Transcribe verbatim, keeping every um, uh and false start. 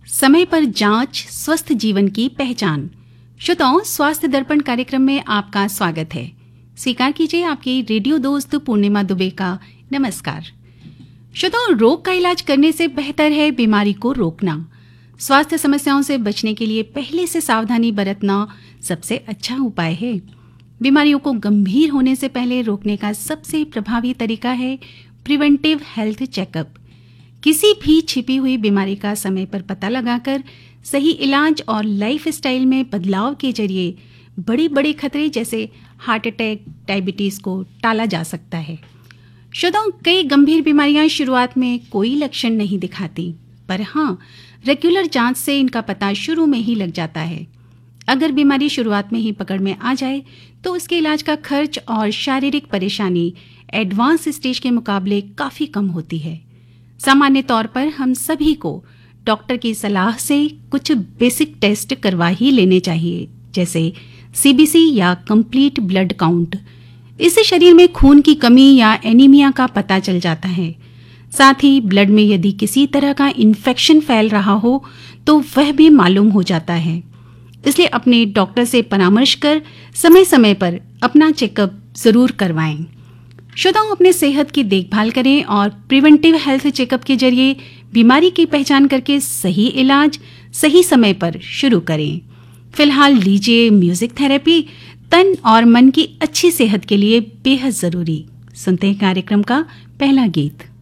समय पर जांच स्वस्थ जीवन की पहचान। श्रोताओं, स्वास्थ्य दर्पण कार्यक्रम में आपका स्वागत है। स्वीकार कीजिए आपकी रेडियो दोस्त पूर्णिमा दुबे का नमस्कार। श्रोताओं, रोग का इलाज करने से बेहतर है बीमारी को रोकना। स्वास्थ्य समस्याओं से बचने के लिए पहले से सावधानी बरतना सबसे अच्छा उपाय है। बीमारियों को गंभीर होने से पहले रोकने का सबसे प्रभावी तरीका है प्रिवेंटिव हेल्थ चेकअप। किसी भी छिपी हुई बीमारी का समय पर पता लगाकर सही इलाज और लाइफस्टाइल में बदलाव के जरिए बड़े बड़े खतरे जैसे हार्ट अटैक, डायबिटीज को टाला जा सकता है। श्रोताओं, कई गंभीर बीमारियां शुरुआत में कोई लक्षण नहीं दिखाती, पर हाँ, रेगुलर जांच से इनका पता शुरू में ही लग जाता है। अगर बीमारी शुरुआत में ही पकड़ में आ जाए तो उसके इलाज का खर्च और शारीरिक परेशानी एडवांस स्टेज के मुकाबले काफी कम होती है। सामान्य तौर पर हम सभी को डॉक्टर की सलाह से कुछ बेसिक टेस्ट करवा ही लेने चाहिए, जैसे सीबीसी या कंप्लीट ब्लड काउंट। इससे शरीर में खून की कमी या एनीमिया का पता चल जाता है। साथ ही ब्लड में यदि किसी तरह का इन्फेक्शन फैल रहा हो तो वह भी मालूम हो जाता है। इसलिए अपने डॉक्टर से परामर्श कर समय समय पर अपना चेकअप जरूर करवाएं। श्रोताओं, अपने सेहत की देखभाल करें और प्रिवेंटिव हेल्थ चेकअप के जरिए बीमारी की पहचान करके सही इलाज सही समय पर शुरू करें। फिलहाल लीजिए म्यूजिक थेरेपी, तन और मन की अच्छी सेहत के लिए बेहद जरूरी। सुनते हैं कार्यक्रम का पहला गीत।